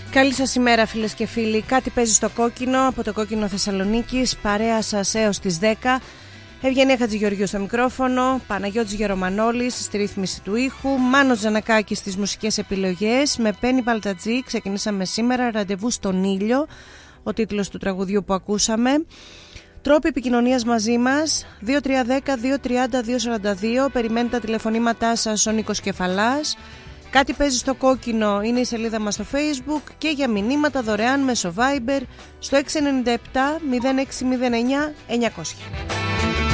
Καλή σας ημέρα φίλες και φίλοι. Κάτι παίζει στο κόκκινο από το Κόκκινο Θεσσαλονίκης. Παρέα σας έως τις 10. Ευγενία Χατζηγεωργίου στο μικρόφωνο, Παναγιώτης Γερομανόλης στη ρύθμιση του ήχου, Μάνος Ζανακάκης στις μουσικές επιλογές. Με Πέννη Παλτατζή ξεκινήσαμε σήμερα «Ραντεβού στον ήλιο», ο τίτλος του τραγουδιού που ακούσαμε. Τρόποι επικοινωνίας μαζί μας 2310-230-242. Περιμένει τα τηλεφωνήματά σας ο Νίκος Κεφαλάς. Κάτι παίζει στο κόκκινο είναι η σελίδα μας στο Facebook και για μηνύματα δωρεάν μέσω Viber στο 697 0609 900.